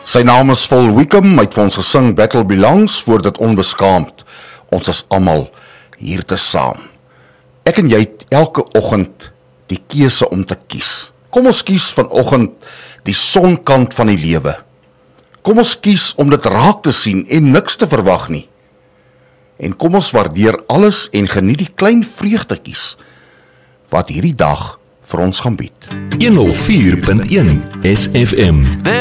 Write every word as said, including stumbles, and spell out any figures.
Sy naam is Vol Wickham, hy het vir ons gesing Battle Belongs, voordat onbeskaamd. Ons is almal hier te saam. Ek en jy het elke oggend die keuse om te kies. Kom ons kies vanoggend die sonkant van die lewe. Kom ons kies om dit raak te sien en niks te verwag nie. En kom ons waardeer alles en geniet die klein vreugdetjies wat hierdie dag vir ons gaan bied. honderd vier punt een S F M